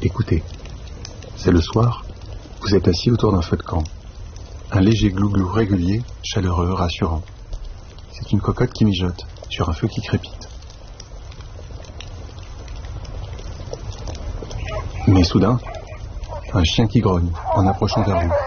Écoutez, c'est le soir, vous êtes assis autour d'un feu de camp. Un léger glouglou régulier, chaleureux, rassurant. C'est une cocotte qui mijote sur un feu qui crépite. Mais soudain, un chien qui grogne en approchant vers vous.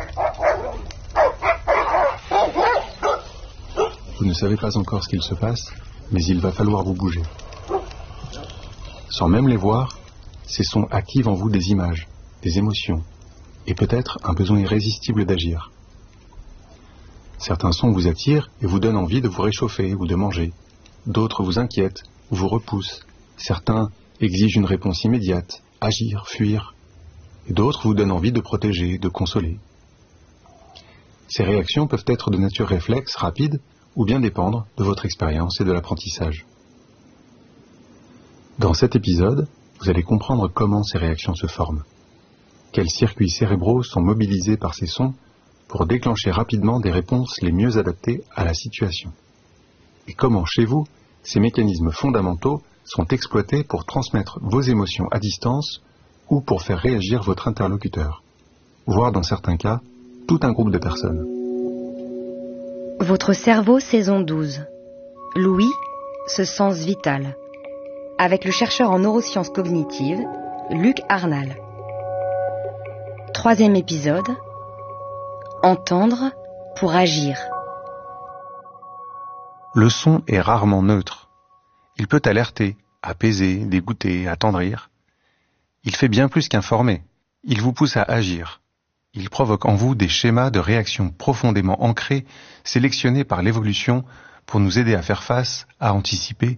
Vous ne savez pas encore ce qu'il se passe, mais il va falloir vous bouger. Sans même les voir, ces sons activent en vous des images, des émotions, et peut-être un besoin irrésistible d'agir. Certains sons vous attirent et vous donnent envie de vous réchauffer ou de manger. D'autres vous inquiètent ou vous repoussent. Certains exigent une réponse immédiate, agir, fuir. Et d'autres vous donnent envie de protéger, de consoler. Ces réactions peuvent être de nature réflexe, rapide, ou bien dépendre de votre expérience et de l'apprentissage. Dans cet épisode, vous allez comprendre comment ces réactions se forment. Quels circuits cérébraux sont mobilisés par ces sons pour déclencher rapidement des réponses les mieux adaptées à la situation. Et comment, chez vous, ces mécanismes fondamentaux sont exploités pour transmettre vos émotions à distance ou pour faire réagir votre interlocuteur, voire dans certains cas, tout un groupe de personnes. Votre cerveau, saison 12. L'ouïe, ce sens vital. Avec le chercheur en neurosciences cognitives, Luc Arnal. 3e épisode. Entendre pour agir. Le son est rarement neutre. Il peut alerter, apaiser, dégoûter, attendrir. Il fait bien plus qu'informer. Il vous pousse à agir. Il provoque en vous des schémas de réaction profondément ancrés, sélectionnés par l'évolution pour nous aider à faire face, à anticiper